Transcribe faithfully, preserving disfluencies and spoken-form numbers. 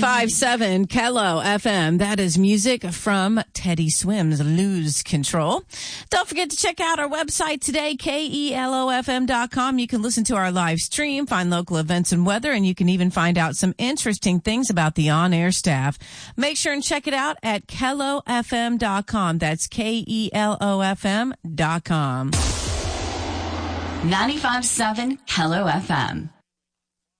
ninety-five point seven Kello F M. That is music from Teddy Swims, Lose Control. Don't forget to check out our website today, K E L O F M dot com. You can listen to our live stream, find local events and weather, and you can even find out some interesting things about the on-air staff. Make sure and check it out at Kello F M dot com. That's K E L O F M dot com. ninety-five point seven Kello F M.